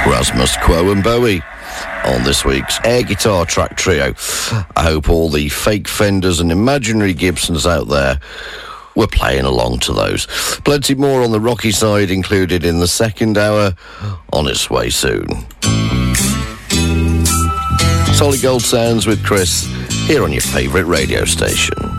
Rasmus, Quo and Bowie on this week's air guitar track trio. I hope all the fake Fenders and imaginary Gibsons out there were playing along to those. Plenty more on the rocky side included in the second hour, on its way soon. Solid Gold Sounds with Chris here on your favourite radio station.